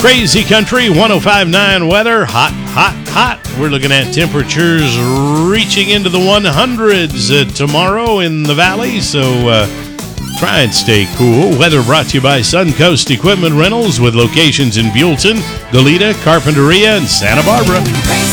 Crazy Country 105.9 weather. Hot, hot, hot. We're looking at temperatures reaching into the 100s tomorrow in the valley, so try and stay cool. Weather brought to you by Suncoast Equipment Rentals with locations in Buellton, Goleta, Carpinteria, and Santa Barbara.